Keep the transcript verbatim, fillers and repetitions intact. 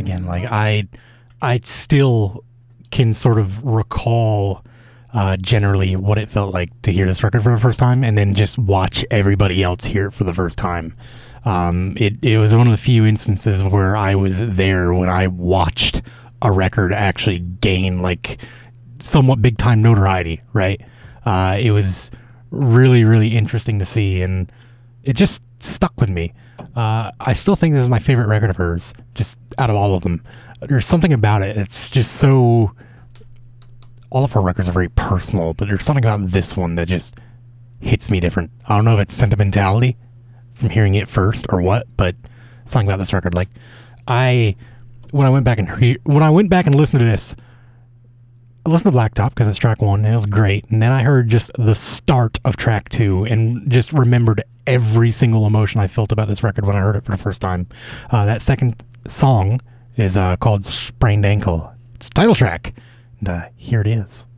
again. Like I, I still can sort of recall uh, generally what it felt like to hear this record for the first time, and then just watch everybody else hear it for the first time. Um, it it was one of the few instances where I was there when I watched a record actually gain like somewhat big time notoriety. Right? Uh, it was really really interesting to see, and it just stuck with me. Uh, I still think this is my favorite record of hers, just out of all of them. There's something about it. It's just so... All of her records are very personal, but there's something about this one that just hits me different. I don't know if it's sentimentality from hearing it first or what, but something about this record. Like, I... When I went back and re- when I went back and listened to this, I listened to Blacktop because it's track one and it was great. And then I heard just the start of track two and just remembered every single emotion I felt about this record when I heard it for the first time. Uh, that second song is uh, called Sprained Ankle. It's the title track. And uh, here it is.